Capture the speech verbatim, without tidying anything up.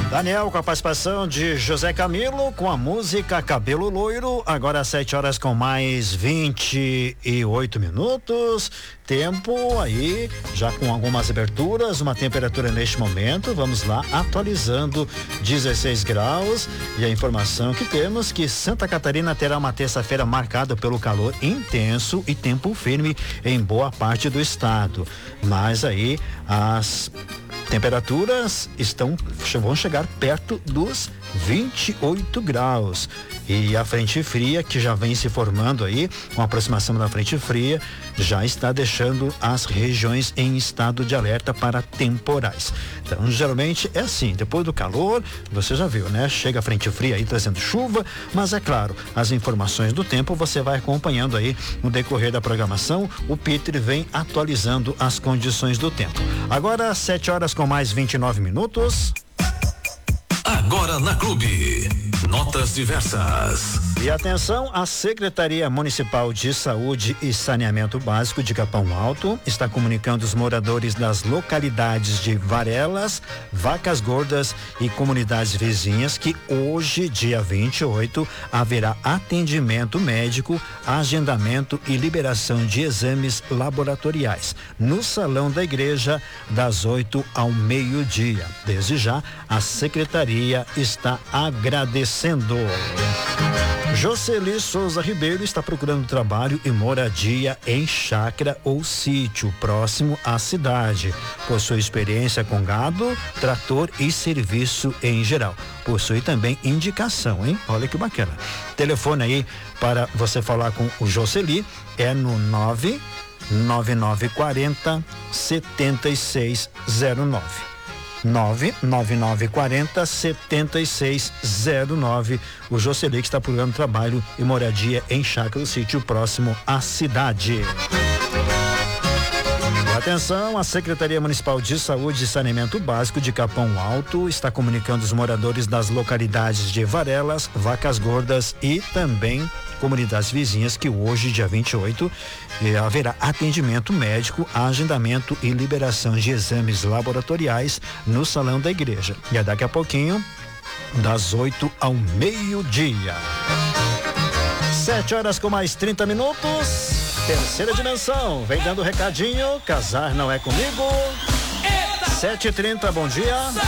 Daniel com a participação de José Camilo com a música Cabelo Loiro, agora às sete horas com mais vinte e oito minutos, tempo aí já com algumas aberturas, uma temperatura neste momento, vamos lá, atualizando dezesseis graus e a informação que temos que Santa Catarina terá uma terça-feira marcada pelo calor intenso e tempo firme em boa parte do estado, mas aí as temperaturas estão, vão chegar perto dos vinte e oito graus. E a frente fria, que já vem se formando aí, com a aproximação da frente fria, já está deixando as regiões em estado de alerta para temporais. Então, geralmente é assim, depois do calor, você já viu, né? Chega a frente fria aí trazendo chuva, mas é claro, as informações do tempo você vai acompanhando aí no decorrer da programação. O Peter vem atualizando as condições do tempo. Agora, sete horas com mais vinte e nove minutos. Agora na Clube, notas diversas. E atenção, a Secretaria Municipal de Saúde e Saneamento Básico de Capão Alto está comunicando os moradores das localidades de Varelas, Vacas Gordas e comunidades vizinhas que hoje, dia vinte e oito, haverá atendimento médico, agendamento e liberação de exames laboratoriais no salão da igreja das oito ao meio-dia. Desde já, a Secretaria está agradecendo. Jocely Souza Ribeiro está procurando trabalho e moradia em chácara ou sítio próximo à cidade. Possui experiência com gado, trator e serviço em geral. Possui também indicação, hein? Olha que bacana. Telefone aí para você falar com o Jocely é no nove nove nove quatro zero sete seis zero nove. nove nove nove quatro zero sete seis zero nove. O Jocely que está procurando trabalho e moradia em chácara, sítio próximo à cidade. E atenção, a Secretaria Municipal de Saúde e Saneamento Básico de Capão Alto está comunicando os moradores das localidades de Varelas, Vacas Gordas e também comunidades vizinhas que hoje, dia vinte e oito, eh, haverá atendimento médico, agendamento e liberação de exames laboratoriais no salão da igreja. E é daqui a pouquinho, das oito ao meio-dia. Sete horas com mais trinta minutos. Terceira dimensão, vem dando recadinho, casar não é comigo. Sete e trinta, bom dia.